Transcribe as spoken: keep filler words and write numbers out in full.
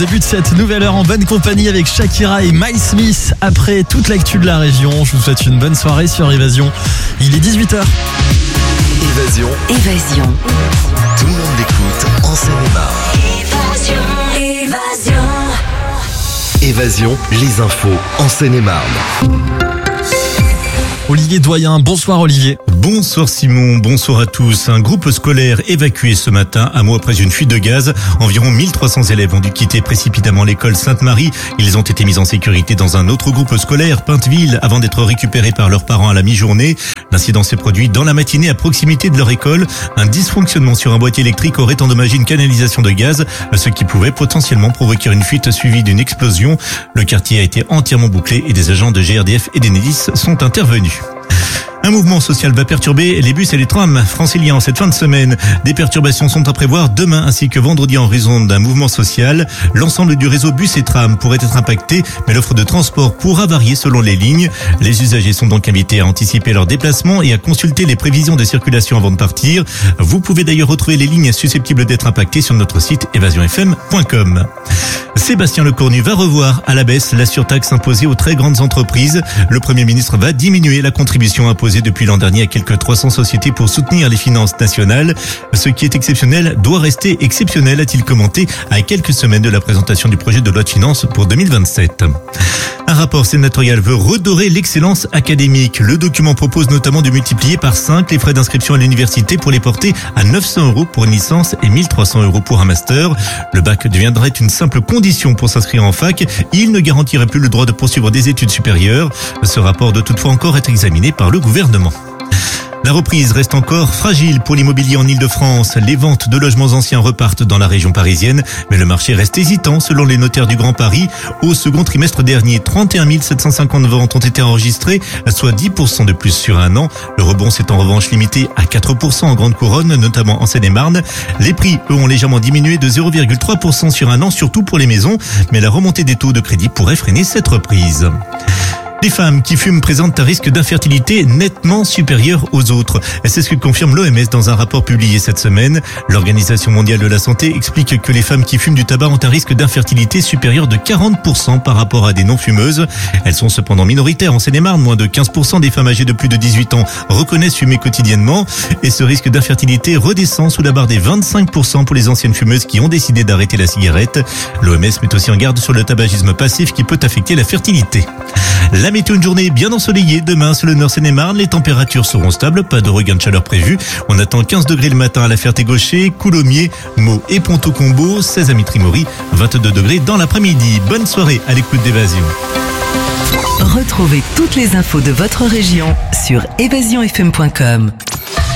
débute cette nouvelle heure en bonne compagnie avec Shakira et Miles Smith. Après toute l'actu de la région, je vous souhaite une bonne soirée sur Évasion. Il est dix-huit heures. Évasion. Évasion. Tout le monde l'écoute en Seine-et-Marne. Évasion. Évasion. Évasion, les infos en Seine-et-Marne. Olivier Doyen, bonsoir Olivier. Bonsoir Simon, bonsoir à tous. Un groupe scolaire évacué ce matin, un mois après une fuite de gaz. Environ mille trois cents élèves ont dû quitter précipitamment l'école Sainte-Marie. Ils ont été mis en sécurité dans un autre groupe scolaire, Pinteville, avant d'être récupérés par leurs parents à la mi-journée. L'incident s'est produit dans la matinée à proximité de leur école. Un dysfonctionnement sur un boîtier électrique aurait endommagé une canalisation de gaz, ce qui pouvait potentiellement provoquer une fuite suivie d'une explosion. Le quartier a été entièrement bouclé et des agents de G R D F et d'Enedis sont intervenus. Un mouvement social va perturber les bus et les trams franciliens cette fin de semaine. Des perturbations sont à prévoir demain ainsi que vendredi en raison d'un mouvement social. L'ensemble du réseau bus et tram pourrait être impacté, mais l'offre de transport pourra varier selon les lignes. Les usagers sont donc invités à anticiper leurs déplacements et à consulter les prévisions de circulation avant de partir. Vous pouvez d'ailleurs retrouver les lignes susceptibles d'être impactées sur notre site évasion f m point com. Sébastien Lecornu va revoir à la baisse la surtaxe imposée aux très grandes entreprises. Le Premier ministre va diminuer la contribution imposée depuis l'an dernier à quelques trois cents sociétés pour soutenir les finances nationales. Ce qui est exceptionnel doit rester exceptionnel, a-t-il commenté à quelques semaines de la présentation du projet de loi de finances pour deux mille vingt-sept. Un rapport sénatorial veut redorer l'excellence académique. Le document propose notamment de multiplier par cinq les frais d'inscription à l'université pour les porter à neuf cents euros pour une licence et mille trois cents euros pour un master. Le bac deviendrait une simple condition pour s'inscrire en fac. Il ne garantirait plus le droit de poursuivre des études supérieures. Ce rapport doit toutefois encore être examiné par le gouvernement. La reprise reste encore fragile pour l'immobilier en Ile-de-France. Les ventes de logements anciens repartent dans la région parisienne, mais le marché reste hésitant selon les notaires du Grand Paris. Au second trimestre dernier, trente et un mille sept cent cinquante ventes ont été enregistrées, soit dix pour cent de plus sur un an. Le rebond s'est en revanche limité à quatre pour cent en Grande Couronne, notamment en Seine-et-Marne. Les prix, eux, ont légèrement diminué de zéro virgule trois pour cent sur un an, surtout pour les maisons, mais la remontée des taux de crédit pourrait freiner cette reprise. Les femmes qui fument présentent un risque d'infertilité nettement supérieur aux autres. C'est ce que confirme l'O M S dans un rapport publié cette semaine. L'Organisation mondiale de la santé explique que les femmes qui fument du tabac ont un risque d'infertilité supérieur de quarante pour cent par rapport à des non-fumeuses. Elles sont cependant minoritaires en Seine-et-Marne. Moins de quinze pour cent des femmes âgées de plus de dix-huit ans reconnaissent fumer quotidiennement. Et ce risque d'infertilité redescend sous la barre des vingt-cinq pour cent pour les anciennes fumeuses qui ont décidé d'arrêter la cigarette. L'O M S met aussi en garde sur le tabagisme passif qui peut affecter la fertilité. La météo, une journée bien ensoleillée. Demain, sur le nord Seine-et-Marne, les températures seront stables. Pas de regain de chaleur prévu. On attend quinze degrés le matin à la Ferté-Gaucher, Coulommiers, Meaux et Ponto-Combo, seize à Mitry-Mory, vingt-deux degrés dans l'après-midi. Bonne soirée à l'écoute d'Évasion. Retrouvez toutes les infos de votre région sur évasion f m point com.